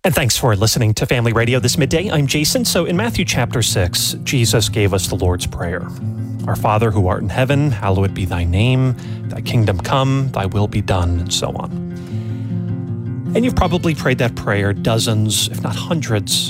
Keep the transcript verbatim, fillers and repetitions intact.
And thanks for listening to Family Radio this midday. I'm Jason. So in Matthew chapter six, Jesus gave us the Lord's Prayer. Our Father who art in heaven, hallowed be thy name. Thy kingdom come, thy will be done, and so on. And you've probably prayed that prayer dozens, if not hundreds,